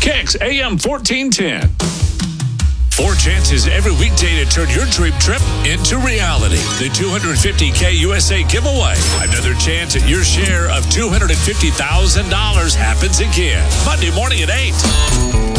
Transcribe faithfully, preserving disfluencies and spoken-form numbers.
Kicks A M fourteen ten. Four chances every weekday to turn your dream trip into reality. The two hundred fifty K U S A giveaway. Another chance at your share of two hundred fifty thousand dollars happens again. Monday morning at eight.